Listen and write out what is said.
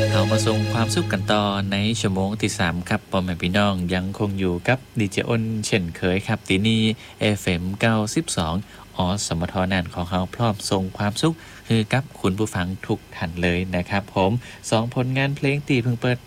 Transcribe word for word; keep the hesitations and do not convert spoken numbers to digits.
เอามาส่งความสุขกันต่อในชั่วโมงที่สามครับพ่อแม่พี่น้องยังคงอยู่กับดีเจอ้นเช่นเคยครับที่นี่ เอ เอฟ เอ็ม เก้าสิบสองอสมทนันของเขาพร้อมส่งความสุขคือกับคุณผู้ฟังทุกท่านเลยนะครับผมสองผลงานเพลงตีเพิ่งเปิด